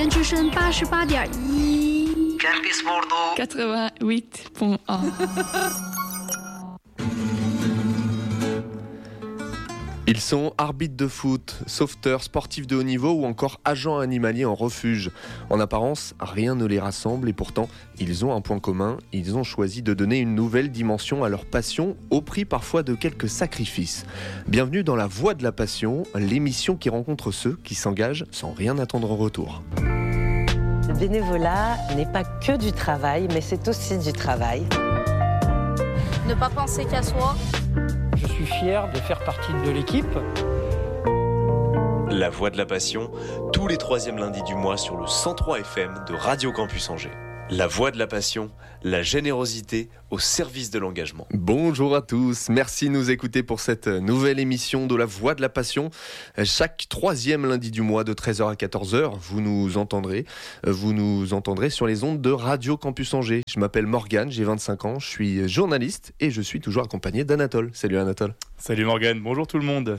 园之声88.1 Campus Bordeaux 88.1. Ils sont arbitres de foot, sauveteurs, sportifs de haut niveau ou encore agents animaliers en refuge. En apparence, rien ne les rassemble et pourtant, ils ont un point commun. Ils ont choisi de donner une nouvelle dimension à leur passion, au prix parfois de quelques sacrifices. Bienvenue dans La Voix de la Passion, l'émission qui rencontre ceux qui s'engagent sans rien attendre en retour. Le bénévolat n'est pas que du travail, mais c'est aussi du travail. Ne pas penser qu'à soi. Je suis fier de faire partie de l'équipe. La Voix de la Passion, tous les 3e lundis du mois sur le 103 FM de Radio Campus Angers. La Voix de la Passion, la générosité au service de l'engagement. Bonjour à tous, merci de nous écouter pour cette nouvelle émission de La Voix de la Passion. Chaque 3e lundi du mois de 13h à 14h, vous nous entendrez sur les ondes de Radio Campus Angers. Je m'appelle Morgane, j'ai 25 ans, je suis journaliste et je suis toujours accompagné d'Anatole. Salut Anatole. Salut Morgane, bonjour tout le monde.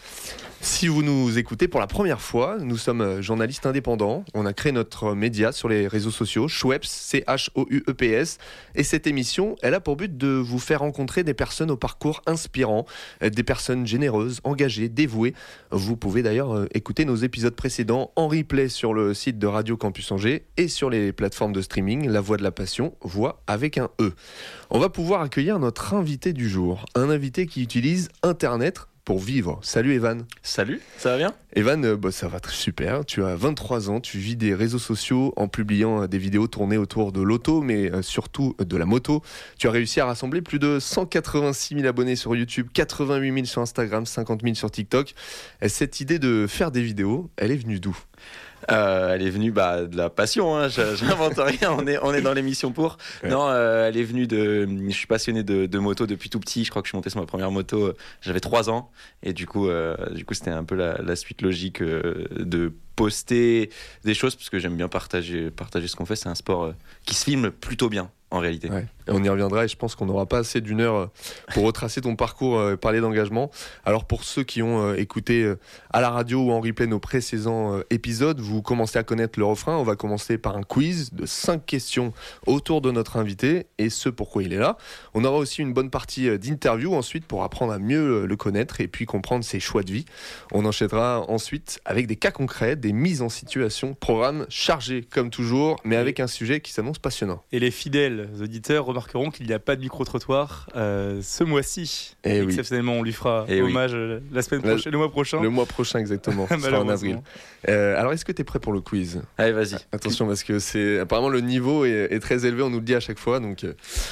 Si vous nous écoutez pour la première fois, nous sommes journalistes indépendants. On a créé notre média sur les réseaux sociaux, Choueps, C-H-O-U-E-P-S. Et cette émission, elle a pour but de vous faire rencontrer des personnes au parcours inspirant, des personnes généreuses, engagées, dévouées. Vous pouvez d'ailleurs écouter nos épisodes précédents en replay sur le site de Radio Campus Angers et sur les plateformes de streaming, La Voix de la Passion, voix avec un E. On va pouvoir accueillir notre invité du jour, un invité qui utilise Internet pour vivre. Salut Evan. Salut, ça va bien ? Evan, ça va super. Tu as 23 ans, tu vis des réseaux sociaux en publiant des vidéos tournées autour de l'auto, mais surtout de la moto. Tu as réussi à rassembler plus de 186 000 abonnés sur YouTube, 88 000 sur Instagram, 50 000 sur TikTok. Cette idée de faire des vidéos, elle est venue d'où ? Elle est venue de la passion, hein. Je n'invente rien, on est dans l'émission pour. Ouais. Non, elle est venue je suis passionné de moto depuis tout petit. Je crois que je suis monté sur ma première moto, j'avais 3 ans. Et du coup c'était un peu la suite logique de poster des choses, parce que j'aime bien partager ce qu'on fait. C'est un sport qui se filme plutôt bien, en réalité. Ouais. Et on y reviendra, et je pense qu'on n'aura pas assez d'une heure pour retracer ton parcours et parler d'engagement. Alors pour ceux qui ont écouté à la radio ou en replay nos précédents épisodes, vous commencez à connaître le refrain. On va commencer par un quiz de 5 questions autour de notre invité et ce pourquoi il est là. On aura aussi une bonne partie d'interview ensuite pour apprendre à mieux le connaître et puis comprendre ses choix de vie. On enchaînera ensuite avec des cas concrets, des mises en situation, programme chargé comme toujours, mais avec un sujet qui s'annonce passionnant. Et les fidèles auditeurs remarqueront qu'il n'y a pas de micro-trottoir ce mois-ci. Et exceptionnellement, on lui fera hommage la semaine prochaine, le mois prochain. Le mois prochain, exactement. Ce sera en avril. Alors, est-ce que tu es prêt pour le quiz ? Allez, vas-y. Attention, parce que apparemment le niveau est très élevé, on nous le dit à chaque fois. Donc,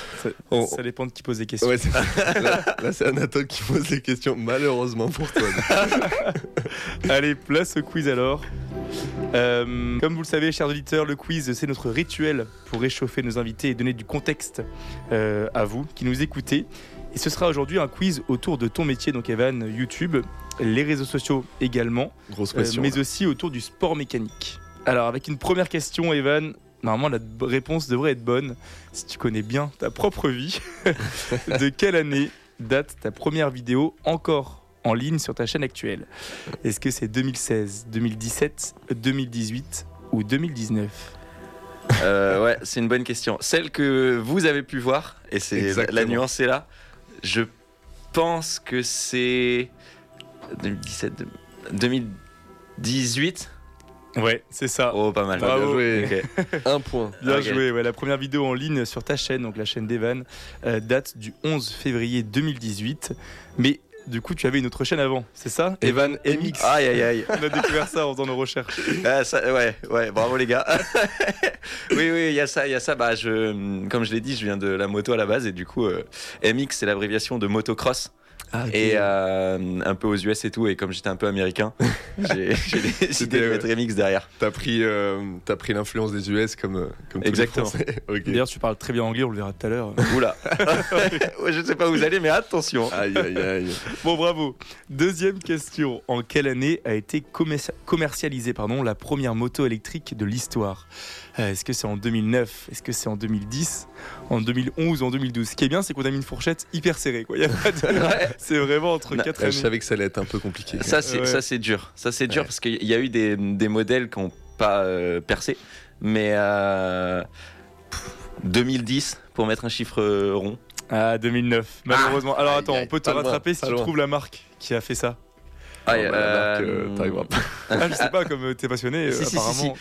ça dépend de qui pose des questions. Ouais, là, c'est Anatole qui pose les questions, malheureusement pour toi. Allez, place au quiz alors. Comme vous le savez, chers auditeurs, le quiz, c'est notre rituel pour réchauffer nos invités et donner du contexte à vous qui nous écoutez. Et ce sera aujourd'hui un quiz autour de ton métier, donc Evan, YouTube, les réseaux sociaux également, grosse pression, mais aussi autour du sport mécanique. Alors avec une première question, Evan, normalement la réponse devrait être bonne si tu connais bien ta propre vie. De quelle année date ta première vidéo encore en ligne sur ta chaîne actuelle ? Est-ce que c'est 2016, 2017, 2018 ou 2019 ? Ouais, c'est une bonne question. Celle que vous avez pu voir, et la nuance est là, je pense que c'est 2017, 2018. Ouais, c'est ça. Oh, pas mal. Bravo. Bien joué. Okay. Un point. Bien joué. Ouais, la première vidéo en ligne sur ta chaîne, donc la chaîne d'Evan, date du 11 février 2018. Mais du coup, tu avais une autre chaîne avant, c'est ça ? Evan MX. Aïe. On a découvert ça en faisant nos recherches. Ouais, bravo les gars. Oui, il y a ça. Comme je l'ai dit, je viens de la moto à la base et du coup, MX, c'est l'abréviation de motocross. Ah, okay. Et un peu aux US et tout, et comme j'étais un peu américain, j'ai décidé de mettre MX derrière. T'as pris l'influence des US comme exactement. Tous les Français. Okay. D'ailleurs, tu parles très bien anglais, on le verra tout à l'heure. Oula. Je sais pas où vous allez, mais attention. Aïe. Bon, bravo. Deuxième question. En quelle année a été commercialisée la première moto électrique de l'histoire ? Est-ce que c'est en 2009 ? Est-ce que c'est en 2010 ? En 2011 ou en 2012 ? Ce qui est bien, c'est qu'on a mis une fourchette hyper serrée, quoi. Y a pas de... C'est vraiment entre 4 années. Je savais que ça allait être un peu compliqué. Ça, c'est dur. Ça, c'est dur parce qu'il y a eu des modèles qui ont pas percé. Mais 2010 pour mettre un chiffre rond. Ah, 2009, malheureusement. Alors attends, on peut te pas loin, rattraper si pas tu loin. trouves la marque qui a fait ça. Ah, Non, la marque, t'arriveras pas. Ah, je sais pas, comme t'es passionné, Si, si, si, apparemment.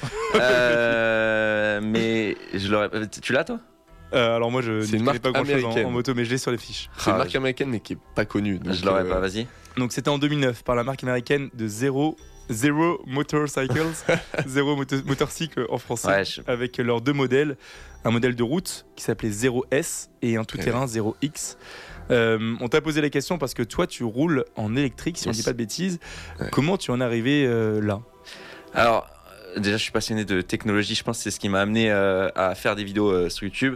mais je l'aurais. Tu l'as toi? Alors moi, je C'est une ne connais marque pas grand-chose américaine. en moto, mais je l'ai sur les fiches. C'est une marque américaine, mais qui est pas connue. donc, Je l'aurais pas, vas-y. Donc c'était en 2009 par la marque américaine de Zero Motorcycles, Zero Motorcycle en français, Ouais, avec leurs 2 modèles, un modèle de route qui s'appelait 0S et un tout-terrain 0X. On t'a posé la question parce que toi tu roules en électrique, si on Yes. dit pas de bêtises. Ouais. Comment tu en es arrivé là? Alors, déjà, je suis passionné de technologie. Je pense que c'est ce qui m'a amené à faire des vidéos sur YouTube.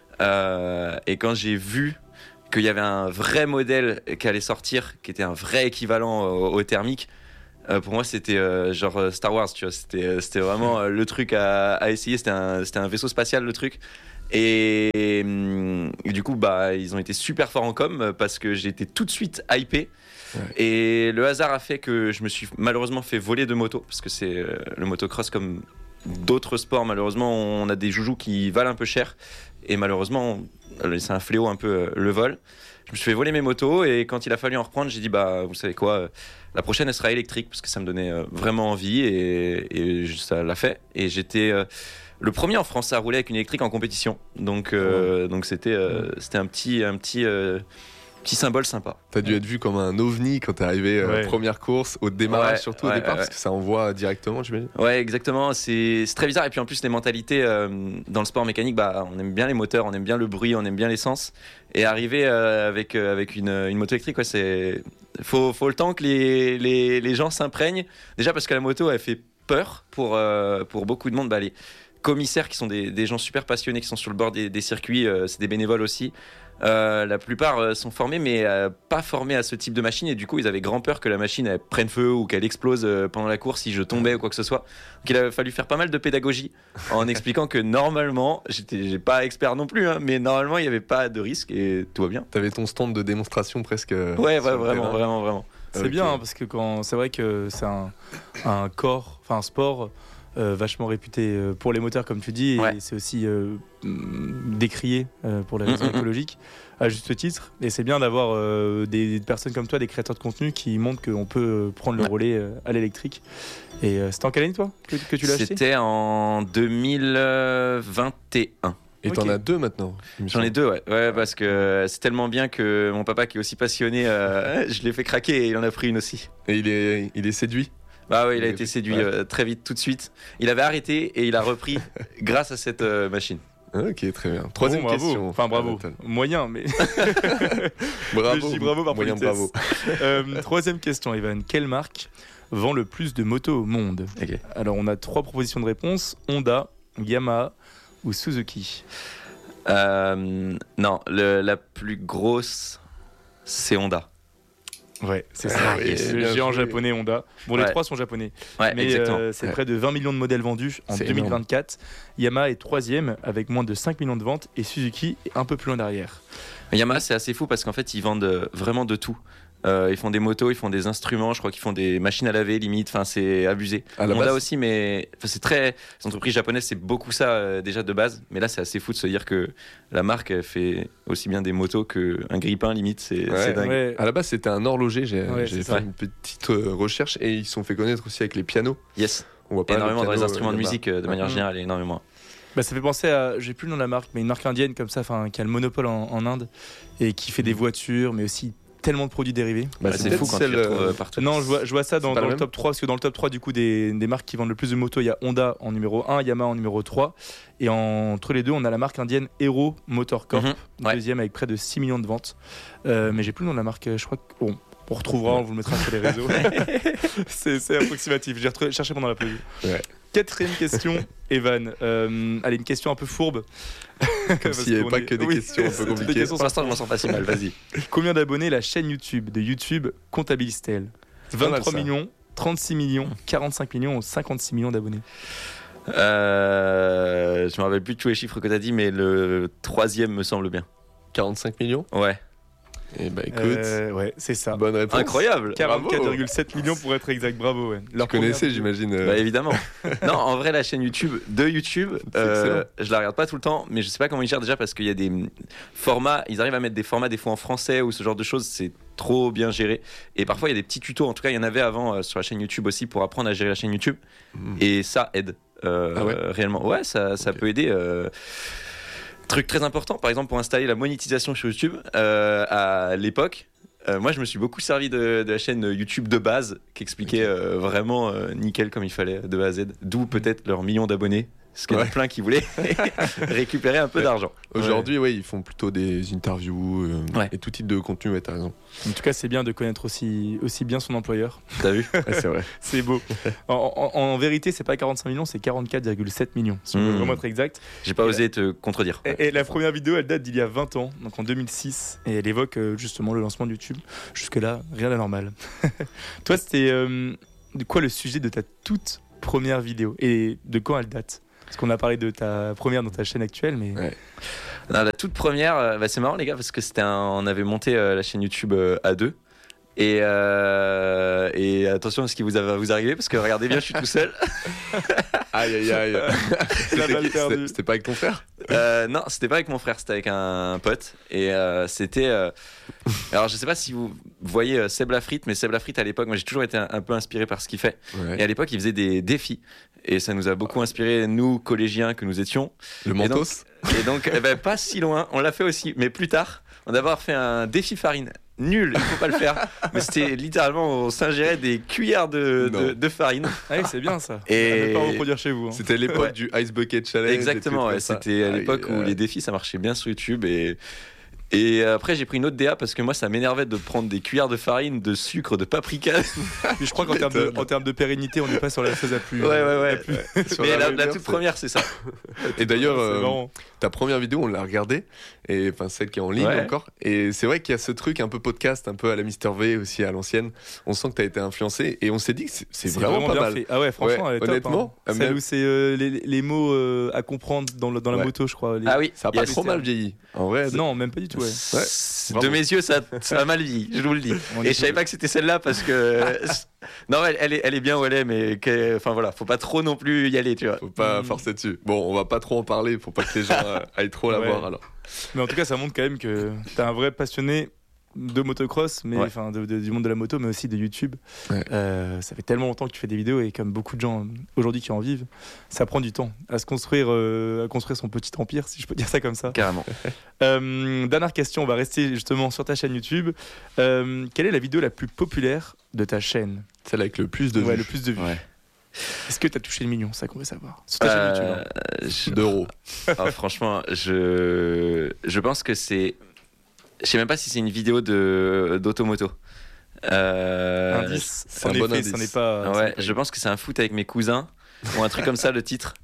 Et quand j'ai vu qu'il y avait un vrai modèle qui allait sortir, qui était un vrai équivalent au thermique, pour moi, c'était genre Star Wars, tu vois. C'était vraiment le truc à essayer. C'était un vaisseau spatial, le truc. Et du coup, bah, ils ont été super forts en com parce que j'ai été tout de suite hypé. Ouais. Et le hasard a fait que je me suis malheureusement fait voler de moto parce que c'est le motocross comme d'autres sports. Malheureusement, on a des joujoux qui valent un peu cher et malheureusement, c'est un fléau un peu le vol. Je me suis fait voler mes motos et quand il a fallu en reprendre, j'ai dit bah vous savez quoi, la prochaine elle sera électrique parce que ça me donnait vraiment envie et ça l'a fait. Et j'étais le premier en France à rouler avec une électrique en compétition. Donc c'était un petit symbole sympa. T'as dû être vu comme un ovni quand t'es arrivé Ouais. première course, au démarrage Ouais, surtout au ouais, départ, ouais, parce que ça envoie directement, j'imagine. Ouais, exactement. C'est très bizarre. Et puis en plus, les mentalités dans le sport mécanique, bah, on aime bien les moteurs, on aime bien le bruit, on aime bien l'essence. Et arriver avec une moto électrique, ouais, c'est faut le temps que les gens s'imprègnent. Déjà parce que la moto, elle fait peur pour beaucoup de monde. Bah, les commissaires qui sont des gens super passionnés, qui sont sur le bord des circuits, c'est des bénévoles aussi. La plupart sont formés mais pas formés à ce type de machine et du coup ils avaient grand peur que la machine elle prenne feu ou qu'elle explose pendant la course si je tombais ou quoi que ce soit. Donc il a fallu faire pas mal de pédagogie en expliquant que normalement, j'ai pas expert non plus, hein, mais normalement il n'y avait pas de risque et tout va bien. T'avais ton stand de démonstration presque. Ouais, sur le vraiment, terrain. vraiment. C'est Ok. bien hein, parce que c'est vrai que c'est un corps, enfin un sport vachement réputé pour les moteurs comme tu dis, et Ouais. c'est aussi décrié pour les raisons écologiques à juste titre. Et c'est bien d'avoir des personnes comme toi, des créateurs de contenu qui montrent qu'on peut prendre le Ouais. relais à l'électrique. Et c'était en quelle année toi que tu l'as acheté? C'était en 2021. Et t'en Ok. as 2 maintenant. il me J'en ai semble. 2, ouais, parce que c'est tellement bien que mon papa qui est aussi passionné, je l'ai fait craquer et il en a pris une aussi. Et il est séduit. Bah ouais, il a Et- été séduit ouais. très vite, tout de suite. Il avait arrêté et il a repris grâce à cette machine. Ok, très bien. Troisième Bon, bravo. question. Enfin bravo, Nathan. moyen, mais Bravo. je dis bravo par Moyen politesse. bravo. Troisième question, Evan. Quelle marque vend le plus de motos au monde? Ok. Alors on a 3 propositions de réponse: Honda, Yamaha ou Suzuki. Non, la plus grosse, c'est Honda. Ouais, c'est Ah, ça. yes. Le Bien géant joué. japonais Honda. Bon, les Ouais. 3 sont japonais. Ouais, Mais exactement. c'est Ouais. près de 20 millions de modèles vendus en C'est 2024. Yamaha est 3e avec moins de 5 millions de ventes et Suzuki est un peu plus loin derrière. Yamaha, c'est assez fou parce qu'en fait, ils vendent vraiment de tout. Ils font des motos, ils font des instruments, je crois qu'ils font des machines à laver limite, enfin c'est abusé. À la Honda base- aussi, mais enfin, c'est très. Les entreprises japonaises, c'est beaucoup ça déjà de base, mais là c'est assez fou de se dire que la marque elle fait aussi bien des motos qu'un grille-pain limite, c'est Ouais. dingue. Ouais. À la base, c'était un horloger. J'ai Ouais, j'ai c'est fait ça. une petite recherche et ils se sont fait connaître aussi avec les pianos. Yes, On voit pas énormément le dans les piano, instruments de Yamaha. musique de manière Mhm. générale, énormément. Bah, ça fait penser à, j'ai plus le nom de la marque, mais une marque indienne comme ça, enfin qui a le monopole en Inde et qui fait des voitures, mais aussi tellement de produits dérivés. Bah, Ouais, c'est peut-être fou quand celle, tu les retrouves partout. Non, je vois ça dans pas la le même top 3, parce que dans le top 3 du coup des marques qui vendent le plus de motos, il y a Honda en numéro 1, Yamaha en numéro 3, et entre les deux, on a la marque indienne Hero Motor Corp, Mhm. Ouais. deuxième avec près de 6 millions de ventes. Mais j'ai plus le nom de la marque, je crois que... Bon, on retrouvera, on vous le mettra sur les réseaux. c'est approximatif, j'ai cherché pendant la pause. Ouais. Quatrième question, Evan. Allez, une question un peu fourbe. Comme s'il n'y avait pas que des questions un peu toutes les compliquées. questions Pour l'instant, je m'en sens pas si mal, vas-y. Combien d'abonnés la chaîne YouTube de YouTube comptabilise-t-elle? pas mal, 23 ça. millions, 36 millions, 45 millions ou 56 millions d'abonnés? Je me rappelle plus de tous les chiffres que tu as dit, mais le troisième me semble bien. 45 millions. Ouais. Et bah écoute, Ouais, c'est ça. bonne réponse. Incroyable. 44,7 millions pour être exact, bravo. Ouais. Tu connaissais, j'imagine. Bah évidemment. Non, en vrai, la chaîne YouTube, excellent. je la regarde pas tout le temps, mais je sais pas comment ils gèrent déjà parce qu'il y a des formats, ils arrivent à mettre des formats des fois en français ou ce genre de choses, c'est trop bien géré. Et parfois, il y a des petits tutos, en tout cas, il y en avait avant sur la chaîne YouTube aussi pour apprendre à gérer la chaîne YouTube. Et ça aide réellement. Ouais, ça peut aider. Truc très important, par exemple, pour installer la monétisation sur YouTube, à l'époque, moi je me suis beaucoup servi de la chaîne YouTube de base qui expliquait vraiment nickel comme il fallait de A à Z, d'où peut-être leurs millions d'abonnés, parce qu'il y en a plein qui voulaient récupérer un peu d'argent. Aujourd'hui, ils font plutôt des interviews et tout type de contenu, t'as raison. En tout cas, c'est bien de connaître aussi bien son employeur. T'as vu? C'est vrai. C'est beau. En vérité, c'est pas 45 millions, c'est 44,7 millions, si on veut vraiment être exact. J'ai pas osé te contredire. Et la première vidéo, elle date d'il y a 20 ans, donc en 2006, et elle évoque justement le lancement de YouTube. Jusque-là, rien d'anormal. Toi, c'était de quoi le sujet de ta toute première vidéo et de quand elle date? Parce qu'on a parlé de ta première dans ta chaîne actuelle, mais... Ouais. Non, la toute première, c'est marrant les gars, parce que on avait monté la chaîne YouTube à deux. Et attention à ce qui va vous arriver, parce que regardez bien, je suis tout seul. Aïe. La balle perdue. C'était pas avec ton frère? Non, c'était pas avec mon frère, c'était avec un pote. Et c'était. Alors, je sais pas si vous voyez Seb Lafrite, mais Seb Lafrite à l'époque, moi j'ai toujours été un peu inspiré par ce qu'il fait. Ouais. Et à l'époque, il faisait des défis. Et ça nous a beaucoup inspiré, nous, collégiens que nous étions. Le Mentos? Et donc pas si loin, on l'a fait aussi, mais plus tard. On a d'abord fait un défi farine. Nul, il faut pas le faire. Mais c'était littéralement, on s'ingérait des cuillères de farine. Ah oui, c'est bien ça. Et- À ne pas reproduire chez vous. Hein. C'était l'époque du Ice Bucket Challenge. Exactement, et ouais, tout comme ça. c'était à l'époque où les défis ça marchait bien sur YouTube et après j'ai pris une autre DA parce que moi ça m'énervait de prendre des cuillères de farine, de sucre, de paprika. Mais je crois qu'en termes de pérennité, on n'est pas sur la chose la plus. Ouais. Sur Mais la meilleure, toute c'est- première c'est ça. Et d'ailleurs, C'est marrant. ta première vidéo, on l'a regardée, et enfin celle qui est en ligne Ouais. encore. Et c'est vrai qu'il y a ce truc un peu podcast, un peu à la Mister V aussi à l'ancienne. On sent que t'as été influencé, et on s'est dit que c'est vraiment pas bien mal. fait. Ah ouais, franchement, Ouais, elle est top, honnêtement, hein. Celle même- où c'est les mots à comprendre dans la Ouais. moto, je crois. Ah oui, Ça a pas yes. trop mal vieilli. En vrai, Non, même pas du tout. Ouais. De Bravo. mes yeux, ça a mal vieilli, je vous le dis. On Et est je savais pas que c'était celle-là parce que. Non, elle est bien où elle est, mais enfin voilà, faut pas trop non plus y aller, tu vois. faut pas forcer dessus. Bon, on va pas trop en parler pour pas que les gens aillent trop la Ouais. voir alors. Mais en tout cas, ça montre quand même que t'es un vrai passionné de motocross, mais Ouais. enfin du monde de la moto, mais aussi de YouTube. Ouais. Ça fait tellement longtemps que tu fais des vidéos et comme beaucoup de gens aujourd'hui qui en vivent, ça prend du temps à se construire, son petit empire, si je peux dire ça comme ça. Carrément. Dernière question, on va rester justement sur ta chaîne YouTube. Quelle est la vidéo la plus populaire de ta chaîne? Celle avec le plus de Ouais, vues. le plus de vues. Ouais. Est-ce que t'as touché le million? Ça qu'on veut savoir. Sur ta chaîne YouTube. Hein. d'euros. Franchement, je pense que c'est. Je sais même pas si c'est une vidéo d'automoto. Indice. c'est En un bon effet, indice. ça n'est pas. ça Ouais, n'est pas- je pense que c'est un foot avec mes cousins ou un truc comme ça le titre.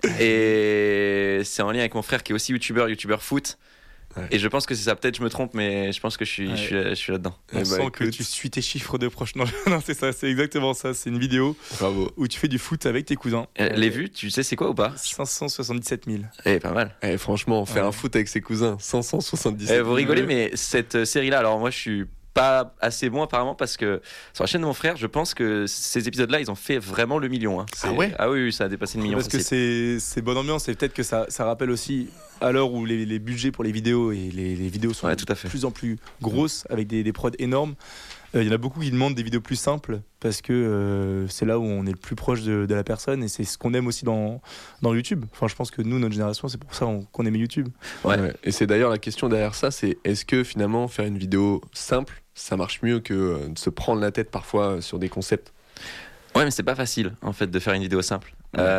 Et c'est en lien avec mon frère qui est aussi youtubeur foot. Ouais. Et je pense que c'est ça. Peut-être je me trompe, mais je pense que je suis là-dedans. On Eh sent bah, que écoute. tu suis tes chiffres de proche. Non, non, c'est ça, c'est exactement ça. C'est une vidéo Bravo. où tu fais du foot avec tes cousins. Les vues, tu sais c'est quoi ou pas? 577 000. Eh, pas mal. Eh, franchement, faire Ouais. un foot avec ses cousins, 577. Vous rigolez, mais cette série-là, alors moi je suis pas assez bon apparemment parce que sur la chaîne de mon frère, je pense que ces épisodes-là, ils ont fait vraiment le million. Hein. Ah ouais? Ah oui, ça a dépassé le million. Parce que c'est bonne ambiance et peut-être que ça rappelle aussi à l'heure où les budgets pour les vidéos et les vidéos sont Ouais, tout à fait. de plus en plus grosses avec des prods énormes. Il y en a beaucoup qui demandent des vidéos plus simples parce que c'est là où on est le plus proche de la personne et c'est ce qu'on aime aussi dans YouTube. Enfin, je pense que nous, notre génération, c'est pour ça qu'on aimait YouTube. Ouais. Et c'est d'ailleurs la question derrière ça, c'est est-ce que finalement faire une vidéo simple, ça marche mieux que de se prendre la tête parfois sur des concepts? Ouais, mais c'est pas facile en fait de faire une vidéo simple.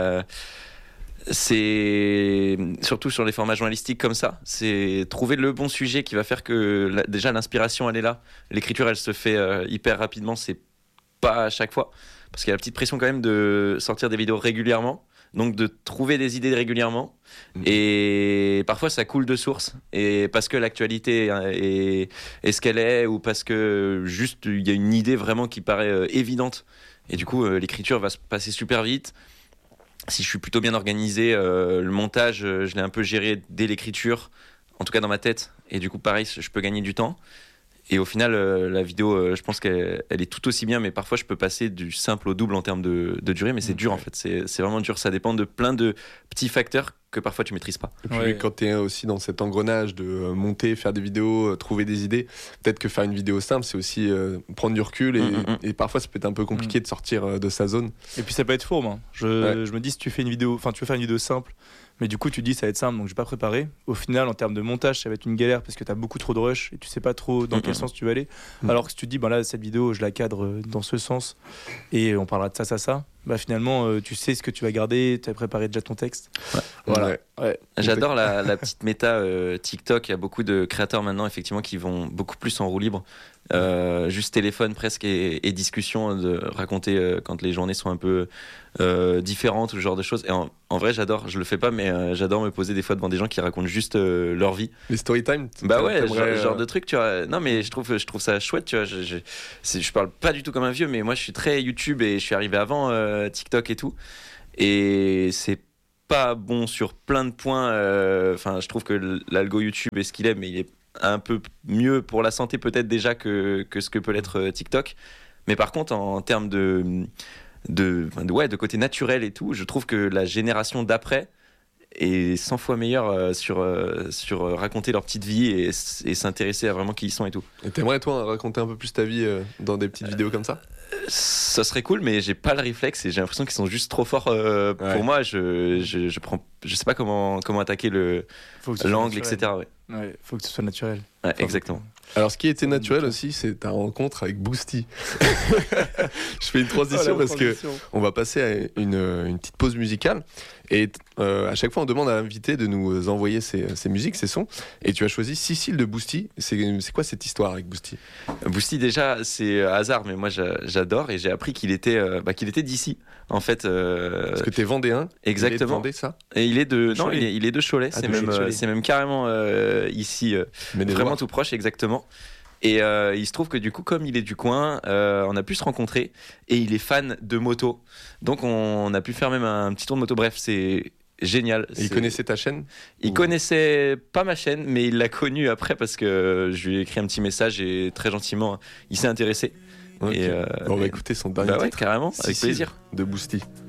C'est surtout sur les formats journalistiques comme ça, c'est trouver le bon sujet qui va faire que déjà l'inspiration elle est là, l'écriture elle se fait hyper rapidement, c'est pas à chaque fois parce qu'il y a la petite pression quand même de sortir des vidéos régulièrement, donc de trouver des idées régulièrement et parfois ça coule de source et parce que l'actualité est ce qu'elle est ou parce que juste il y a une idée vraiment qui paraît évidente et du coup l'écriture va se passer super vite. Si je suis plutôt bien organisé, le montage, je l'ai un peu géré dès l'écriture, en tout cas dans ma tête. Et du coup, pareil, je peux gagner du temps. Et au final, la vidéo, je pense qu'elle est tout aussi bien, mais parfois je peux passer du simple au double en termes de durée, mais c'est dur en fait, c'est vraiment dur, ça dépend de plein de petits facteurs que parfois tu maîtrises pas. Et puis quand tu es aussi dans cet engrenage de monter, faire des vidéos, trouver des idées, peut-être que faire une vidéo simple, c'est aussi prendre du recul et parfois ça peut être un peu compliqué de sortir de sa zone. Et puis ça peut être fourbe. Hein. Je me dis, si tu fais une vidéo, enfin tu veux faire une vidéo simple, mais du coup tu dis ça va être simple, donc je vais pas préparer. Au final, en termes de montage, ça va être une galère parce que tu as beaucoup trop de rush et tu sais pas trop dans quel sens tu vas aller. Alors que si tu te dis, là cette vidéo, je la cadre dans ce sens et on parlera de ça. Finalement, tu sais ce que tu vas garder, tu as préparé déjà ton texte. Voilà. Ouais. J'adore la petite méta TikTok. Il y a beaucoup de créateurs maintenant, effectivement, qui vont beaucoup plus en roue libre. Juste téléphone presque et discussion, de raconter quand les journées sont un peu différentes ou ce genre de choses. Et en vrai, j'adore. Je le fais pas, mais j'adore me poser des fois devant des gens qui racontent juste leur vie. Les story time. Genre de truc, tu vois. Non, mais je trouve ça chouette, tu vois. Je parle pas du tout comme un vieux, mais moi, je suis très YouTube et je suis arrivé avant TikTok et tout. Et c'est pas bon sur plein de points. Enfin, je trouve que l'algo YouTube est ce qu'il est, mais il est un peu mieux pour la santé peut-être déjà que ce que peut l'être TikTok. Mais par contre, en termes de côté naturel et tout, je trouve que la génération d'après est 100 fois meilleure sur raconter leur petite vie et s'intéresser à vraiment qui ils sont et tout. Et t'aimerais toi raconter un peu plus ta vie dans des petites vidéos comme ça ? Ça serait cool, mais j'ai pas le réflexe et j'ai l'impression qu'ils sont juste trop forts pour moi. Je sais pas comment attaquer l'angle, etc. Ouais, faut que ce soit naturel. Ouais, exactement. Alors, ce qui était naturel aussi, c'est ta rencontre avec Boosty. Je fais une transition parce que on va passer à une petite pause musicale. Et à chaque fois, on demande à l'invité de nous envoyer ses musiques, ses sons. Et tu as choisi Cécile de Boosty. C'est quoi cette histoire avec Boosty ? Boosty, déjà, c'est hasard, mais moi, j'adore. Et j'ai appris qu'il était d'ici, en fait. Parce que t'es vendéen. Exactement. Il est de Vendée, ça ? Et il est de Cholet. C'est même carrément ici, vraiment tout proche, exactement. Et il se trouve que du coup, comme il est du coin, on a pu se rencontrer et il est fan de moto. Donc on a pu faire même un petit tour de moto. Bref, c'est génial. Et il connaissait ta chaîne ? Il connaissait pas ma chaîne, mais il l'a connue après parce que je lui ai écrit un petit message et très gentiment, il s'est intéressé. Okay. On va écouter son dernier titre. Carrément, avec plaisir. De Boosty.